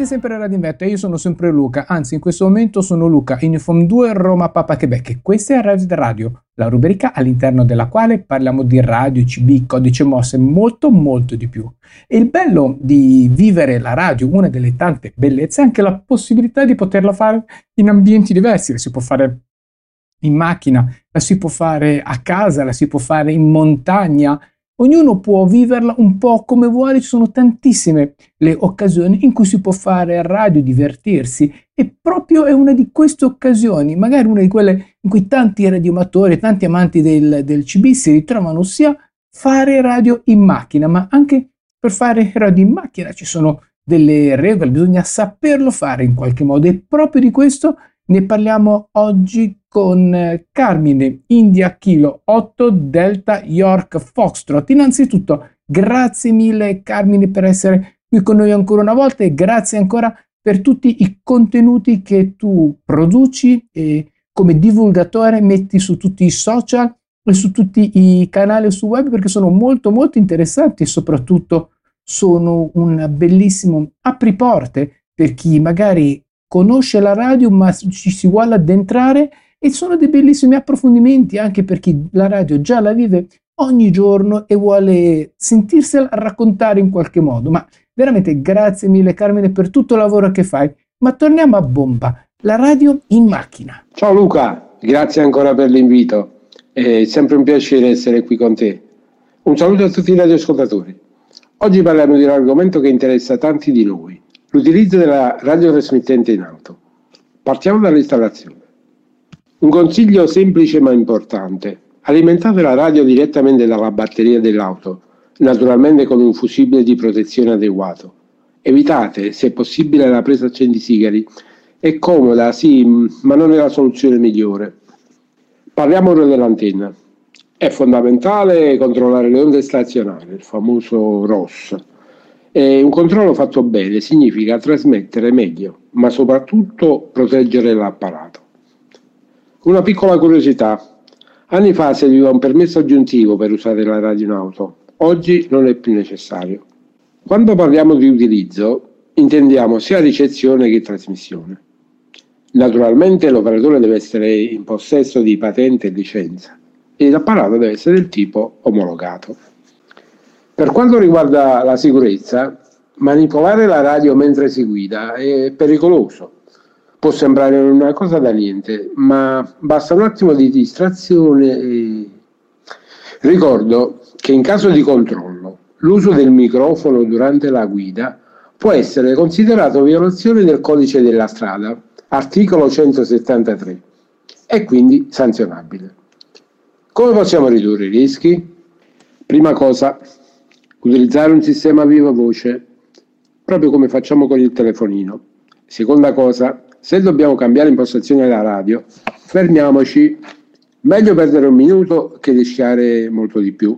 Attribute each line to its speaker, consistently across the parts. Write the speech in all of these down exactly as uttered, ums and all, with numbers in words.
Speaker 1: Siete sempre a Radio Invento e io sono sempre Luca, anzi in questo momento sono Luca, Uniform due Roma Papa Quebec e questa è Radio Radio, la rubrica all'interno della quale parliamo di radio, C B, codice Morse e molto molto di più. E il bello di vivere la radio, una delle tante bellezze, è anche la possibilità di poterla fare in ambienti diversi, la si può fare in macchina, la si può fare a casa, la si può fare in montagna. Ognuno può viverla un po' come vuole, ci sono tantissime le occasioni in cui si può fare radio, divertirsi e proprio è una di queste occasioni, magari una di quelle in cui tanti radioamatori, tanti amanti del, del C B si ritrovano, sia fare radio in macchina, ma anche per fare radio in macchina ci sono delle regole, bisogna saperlo fare in qualche modo e proprio di questo ne parliamo oggi con Carmine, India Kilo otto Delta York Foxtrot. Innanzitutto, grazie mille Carmine per essere qui con noi ancora una volta e grazie ancora per tutti i contenuti che tu produci e come divulgatore metti su tutti i social e su tutti i canali su web, perché sono molto molto interessanti e soprattutto sono un bellissimo apriporte per chi magari conosce la radio ma ci si vuole addentrare, e sono dei bellissimi approfondimenti anche per chi la radio già la vive ogni giorno e vuole sentirsela raccontare in qualche modo. Ma veramente grazie mille Carmine per tutto il lavoro che fai. Ma torniamo a bomba, la radio in macchina.
Speaker 2: Ciao Luca, grazie ancora per l'invito, è sempre un piacere essere qui con te. Un saluto a tutti i radioascoltatori. Oggi parliamo di un argomento che interessa tanti di noi: l'utilizzo della radiotrasmittente in auto. Partiamo dall'installazione. Un consiglio semplice ma importante: alimentate la radio direttamente dalla batteria dell'auto, naturalmente con un fusibile di protezione adeguato. Evitate, se possibile, la presa accendisigari. È comoda, sì, ma non è la soluzione migliore. Parliamo ora dell'antenna. È fondamentale controllare le onde stazionarie, il famoso R O S. E un controllo fatto bene significa trasmettere meglio, ma soprattutto proteggere l'apparato. Una piccola curiosità: anni fa serviva un permesso aggiuntivo per usare la radio in auto, oggi non è più necessario. Quando parliamo di utilizzo intendiamo sia ricezione che trasmissione. Naturalmente l'operatore deve essere in possesso di patente e licenza e l'apparato deve essere del tipo omologato. Per quanto riguarda la sicurezza, manipolare la radio mentre si guida è pericoloso. Può sembrare una cosa da niente, ma basta un attimo di distrazione e... Ricordo che in caso di controllo, l'uso del microfono durante la guida può essere considerato violazione del codice della strada, articolo centosettantatré, e quindi sanzionabile. Come possiamo ridurre i rischi? Prima cosa, utilizzare un sistema viva voce, proprio come facciamo con il telefonino. Seconda cosa, se dobbiamo cambiare impostazione della radio, fermiamoci. Meglio perdere un minuto che rischiare molto di più.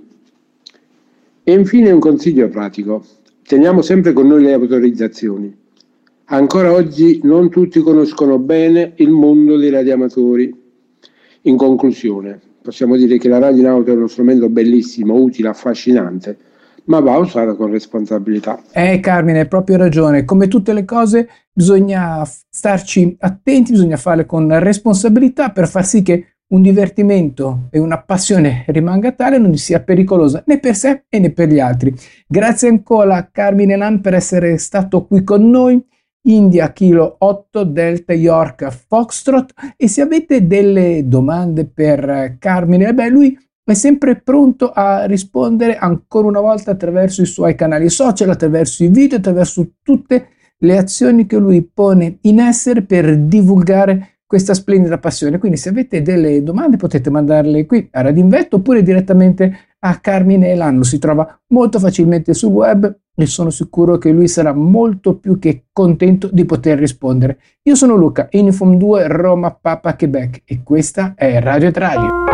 Speaker 2: E infine un consiglio pratico: teniamo sempre con noi le autorizzazioni. Ancora oggi non tutti conoscono bene il mondo dei radioamatori. In conclusione, possiamo dire che la radio in auto è uno strumento bellissimo, utile, affascinante, ma va usata con responsabilità.
Speaker 1: Eh Carmine, hai proprio ragione. Come tutte le cose bisogna starci attenti, bisogna farle con responsabilità per far sì che un divertimento e una passione rimanga tale, non sia pericolosa né per sé né per gli altri. Grazie ancora a Carmine Lan per essere stato qui con noi. India Kilo otto Delta York Foxtrot. E se avete delle domande per Carmine, beh, lui è sempre pronto a rispondere ancora una volta attraverso i suoi canali social, attraverso i video, attraverso tutte le azioni che lui pone in essere per divulgare questa splendida passione. Quindi se avete delle domande potete mandarle qui a Radio Invento oppure direttamente a Carmine Lan. Lo si trova molto facilmente sul web e sono sicuro che lui sarà molto più che contento di poter rispondere. Io sono Luca, Uniform due Roma Papa Quebec, e questa è Radio Radio.